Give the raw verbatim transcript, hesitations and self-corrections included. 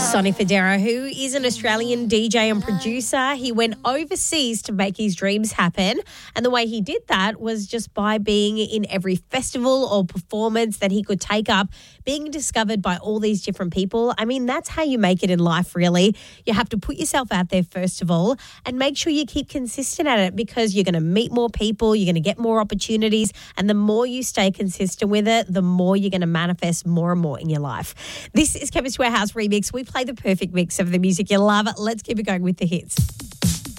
Sonny Fodera, who is an Australian D J and producer. He went overseas to make his dreams happen. And the way he did that was just by being in every festival or performance that he could take up, being discovered by all these different people. I mean, that's how you make it in life, really. You have to put yourself out there, first of all, and make sure you keep consistent at it, because you're going to meet more people, you're going to get more opportunities, and the more you stay consistent with it, the more you're going to manifest more and more in your life. This is Chemist Warehouse Remix. We play the perfect mix of the music you love. Let's keep it going with the hits.